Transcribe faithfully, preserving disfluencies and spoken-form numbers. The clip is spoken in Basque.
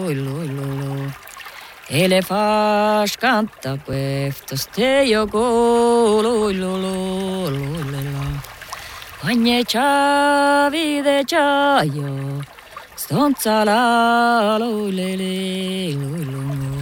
lui, lui, lui. E le fas canta questo steio go, lui, lui, lui, lui, lui. Ogni ciavi de giaio, stonza la, lui, lui, lui, lui.